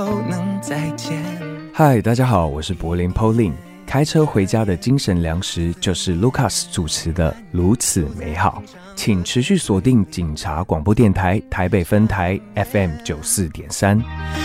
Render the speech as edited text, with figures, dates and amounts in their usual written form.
嗨，大家好，我是柏林 Pauline。开车回家的精神粮食就是 Lucas 主持的《如此美好》，请持续锁定警察广播电台台北分台 FM 94.3。